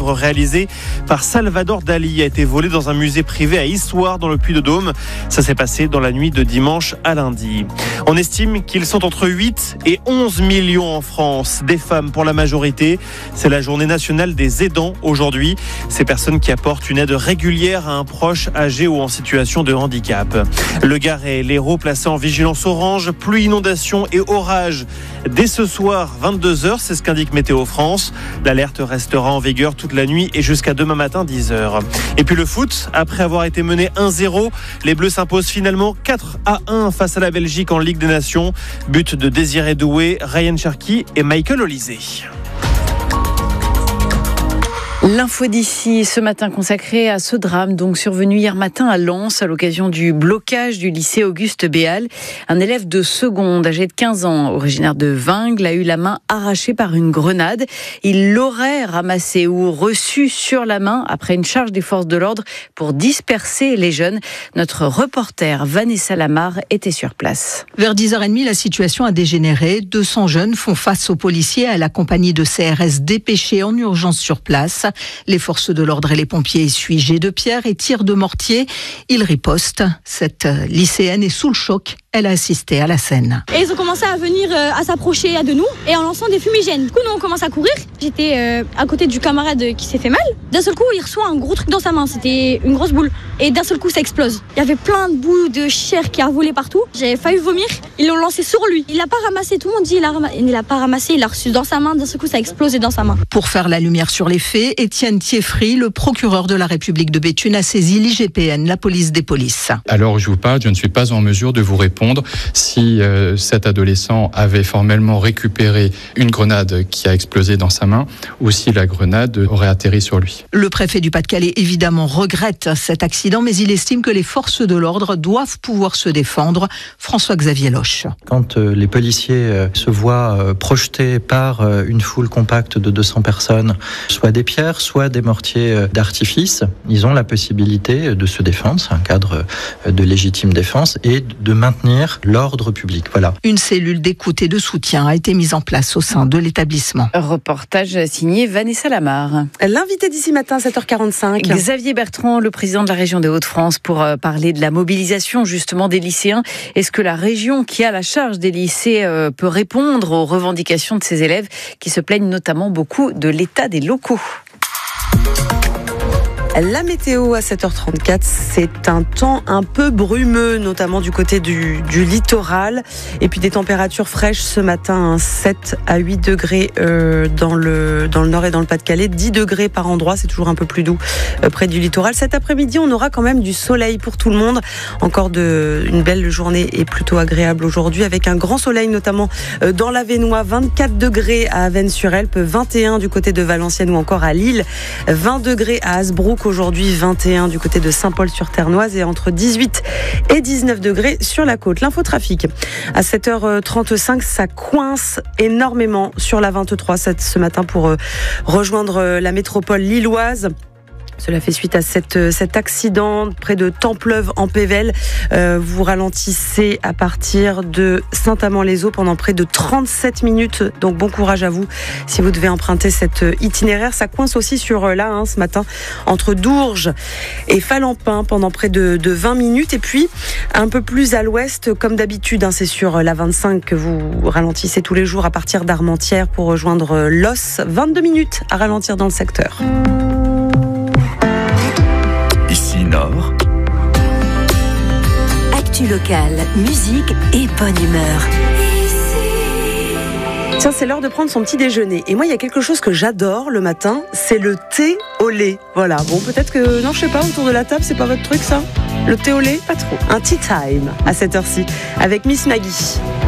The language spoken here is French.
œuvre réalisée par Salvador Dali a été volée dans un musée privé à Issoire dans le Puy-de-Dôme. Ça s'est passé dans la nuit de dimanche à lundi. On estime qu'ils sont entre 8 et 11 millions en France, des femmes pour la majorité. C'est la journée nationale des aidants aujourd'hui. Ces personnes qui apportent une aide régulière à un proche âgé ou en situation de handicap. Le Gard et l'Hérault placés en vigilance orange, pluie, inondation et orage. Dès ce soir, 22h, c'est ce qu'indique Météo France. L'alerte restera en vigueur toute la nuit et jusqu'à demain matin, 10h. Et puis le foot, après avoir été mené 1-0, les Bleus s'imposent finalement 4-1 face à la Belgique en Ligue des Nations. But de Désiré Doué, Ryan Cherki et Michael Olysée. L'info d'ici ce matin consacrée à ce drame donc survenu hier matin à Lens à l'occasion du blocage du lycée Auguste Béal. Un élève de seconde âgé de 15 ans, originaire de Vingles, a eu la main arrachée par une grenade. Il l'aurait ramassée ou reçue sur la main après une charge des forces de l'ordre pour disperser les jeunes. Notre reporter Vanessa Lamar était sur place. Vers 10h30, la situation a dégénéré. 200 jeunes font face aux policiers à la compagnie de CRS dépêchés en urgence sur place. Les forces de l'ordre et les pompiers essuient jets de pierre et tirs de mortier. Ils ripostent. Cette lycéenne est sous le choc. Elle a assisté à la scène. Et ils ont commencé à venir, à s'approcher de nous et en lançant des fumigènes. Du coup, nous, on commence à courir. J'étais à côté du camarade qui s'est fait mal. D'un seul coup, il reçoit un gros truc dans sa main. C'était une grosse boule. Et d'un seul coup, ça explose. Il y avait plein de bouts de chair qui a volé partout. J'avais failli vomir. Ils l'ont lancé sur lui. Il l'a pas ramassé. Tout le monde dit il l'a pas ramassé. Il l'a reçu dans sa main. D'un seul coup, ça a explosé dans sa main. Pour faire la lumière sur les faits, Étienne Thieffry, le procureur de la République de Béthune, a saisi l'IGPN, la police des polices. Alors, je vous parle, je ne suis pas en mesure de vous répondre si cet adolescent avait formellement récupéré une grenade qui a explosé dans sa main ou si la grenade aurait atterri sur lui. Le préfet du Pas-de-Calais, évidemment, regrette cet accident, mais il estime que les forces de l'ordre doivent pouvoir se défendre. François-Xavier Loche. Quand les policiers se voient projetés par une foule compacte de 200 personnes, soit des pierres, soit des mortiers d'artifice, ils ont la possibilité de se défendre, c'est un cadre de légitime défense, et de maintenir l'ordre public. Voilà. Une cellule d'écoute et de soutien a été mise en place au sein de l'établissement. Reportage signé Vanessa Lamar. L'invité d'ici matin, 7h45. Xavier Bertrand, le président de la région des Hauts-de-France, pour parler de la mobilisation justement des lycéens. Est-ce que la région qui a la charge des lycées peut répondre aux revendications de ces élèves qui se plaignent notamment beaucoup de l'état des locaux ? La météo à 7h34, c'est un temps un peu brumeux, notamment du côté du littoral. Et puis des températures fraîches ce matin, 7 à 8 degrés dans le nord et dans le Pas-de-Calais, 10 degrés par endroit, c'est toujours un peu plus doux près du littoral. Cet après-midi, on aura quand même du soleil pour tout le monde. Encore une belle journée et plutôt agréable aujourd'hui, avec un grand soleil notamment dans l'Avesnois, 24 degrés à Avesnes-sur-Helpe, 21 du côté de Valenciennes ou encore à Lille, 20 degrés à Hasbrook aujourd'hui, 21 du côté de Saint-Paul-sur-Ternoise et entre 18 et 19 degrés sur la côte. L'infotrafic à 7h35, ça coince énormément sur la 23 ce matin pour rejoindre la métropole lilloise. Cela fait suite à cet accident près de Templeuve en Pévèle. Vous ralentissez à partir de Saint-Amand-les-Eaux pendant près de 37 minutes. Donc bon courage à vous si vous devez emprunter cet itinéraire. Ça coince aussi sur l'A1 ce matin entre Dourges et Falampin pendant près de 20 minutes. Et puis un peu plus à l'ouest, comme d'habitude, c'est sur la 25 que vous ralentissez tous les jours à partir d'Armentières pour rejoindre Los. 22 minutes à ralentir dans le secteur. Ici Nord. Actu locale, musique et bonne humeur. Tiens, c'est l'heure de prendre son petit déjeuner. Et moi, il y a quelque chose que j'adore le matin, c'est le thé au lait. Voilà, bon, peut-être que, non, je sais pas, autour de la table, c'est pas votre truc, ça ? Le thé au lait ? Pas trop. Un tea time à cette heure-ci, avec Miss Maggie.